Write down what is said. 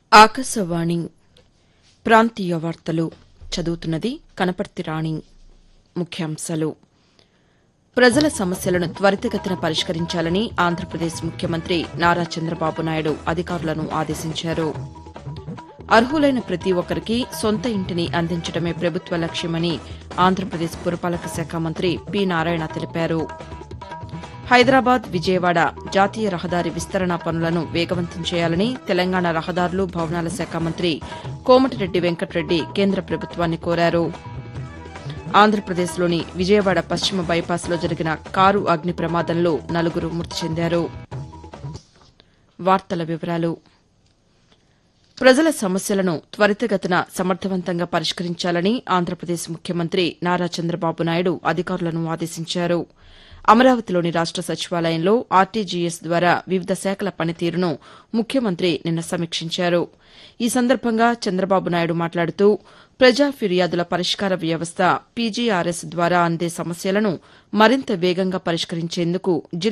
ఆకాశవాణి ప్రాంతీయ వార్తలు చదువుతున్నది కనపర్తి రాణి. ముఖ్యాంశాలు. ప్రజల సమస్యలను త్వరితగతిన పరిష్కరించాలని ఆంధ్రప్రదేశ్ ముఖ్యమంత్రి నారా చంద్రబాబు నాయుడు అధికారులను ఆదేశించారు. అర్హులైన ప్రతి ఒక్కరికి సొంత ఇంటిని అందించడమే ప్రభుత్వ లక్ష్యమని ఆంధ్రప్రదేశ్ పురపాలక శాఖ మంత్రి పి. నారాయణ తెలిపారు. హైదరాబాద్ విజయవాడ జాతీయ రహదారి విస్తరణ పనులను వేగవంతం చేయాలని తెలంగాణ రహదారులు భవనాల శాఖ మంత్రి కోమటిరెడ్డి వెంకటరెడ్డి కేంద్ర ప్రభుత్వాన్ని కోరారు. ఆంధ్రప్రదేశ్లోని విజయవాడ పశ్చిమ బైపాస్లో జరిగిన కారు అగ్ని ప్రమాదంలో నలుగురు మృతి చెందారు. ప్రజల సమస్యలను త్వరితగతిన సమర్థవంతంగా పరిష్కరించాలని ఆంధ్రప్రదేశ్ ముఖ్యమంత్రి నారా చంద్రబాబు నాయుడు అధికారులను ఆదేశించారు. అమరావతిలోని రాష్ట సచివాలయంలో ఆర్టీజీఎస్ ద్వారా వివిధ శాఖల పనితీరును ముఖ్యమంత్రి నిన్న సమీక్షించారు. ఈ సందర్భంగా చంద్రబాబు నాయుడు మాట్లాడుతూ ప్రజా ఫిర్యాదుల పరిష్కార వ్యవస్థ పీజీఆర్ఎస్ ద్వారా అందే సమస్యలను మరింత వేగంగా పరిష్కరించేందుకు